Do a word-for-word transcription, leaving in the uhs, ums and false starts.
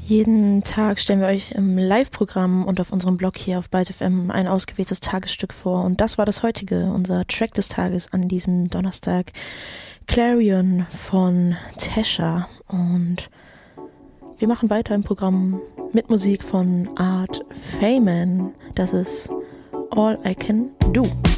Jeden Tag stellen wir euch im Live-Programm und auf unserem Blog hier auf Byte F M ein ausgewähltes Tagesstück vor. Und das war das heutige, unser Track des Tages an diesem Donnerstag. Clarion von Tesha. Und wir machen weiter im Programm mit Musik von Art Feynman. Das ist All I Can Do.